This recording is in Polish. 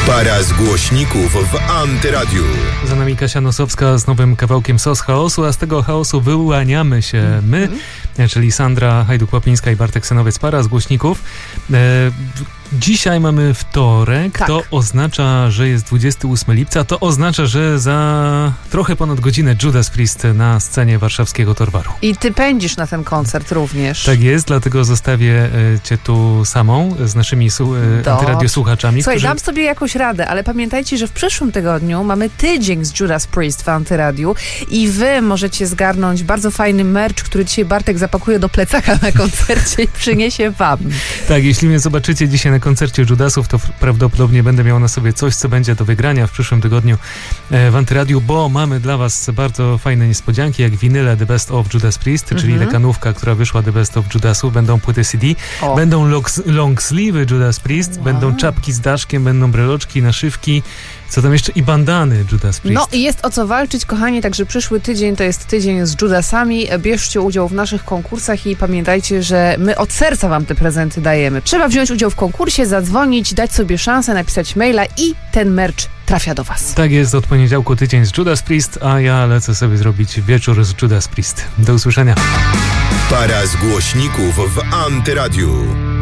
Para z głośników w Antyradiu. Za nami Kasia Nosowska z nowym kawałkiem Sos Chaosu, a z tego chaosu wyłaniamy się my, czyli Sandra Hajduk-Łapińska i Bartek Senowiec, para z głośników. Dzisiaj mamy wtorek, to oznacza, że jest 28 lipca, to oznacza, że za trochę ponad godzinę Judas Priest na scenie warszawskiego Torwaru. I ty pędzisz na ten koncert również. Tak jest, dlatego zostawię cię tu samą z naszymi antyradiosłuchaczami. Słuchaj, dam sobie jakąś radę, ale pamiętajcie, że w przyszłym tygodniu mamy tydzień z Judas Priest w Antyradiu i wy możecie zgarnąć bardzo fajny merch, który dzisiaj Bartek zapakuje do plecaka na koncercie i przyniesie wam. Tak, jeśli mnie zobaczycie dzisiaj na koncercie Judasów, to prawdopodobnie będę miał na sobie coś, co będzie do wygrania w przyszłym tygodniu w Antyradiu, bo mamy dla was bardzo fajne niespodzianki, jak winyle The Best of Judas Priest, czyli lekanówka, która wyszła The Best of Judasów, będą płyty CD, będą long sleeve'y Judas Priest, będą czapki z daszkiem, będą breloczki, naszywki, co tam jeszcze? I bandany Judas Priest. No i jest o co walczyć, kochani, także przyszły tydzień to jest tydzień z Judasami. Bierzcie udział w naszych konkursach i pamiętajcie, że my od serca wam te prezenty dajemy. Trzeba wziąć udział w konkursie, zadzwonić, dać sobie szansę, napisać maila i ten merch trafia do was. Tak jest, od poniedziałku tydzień z Judas Priest, a ja lecę sobie zrobić wieczór z Judas Priest. Do usłyszenia. Para z głośników w Antyradiu.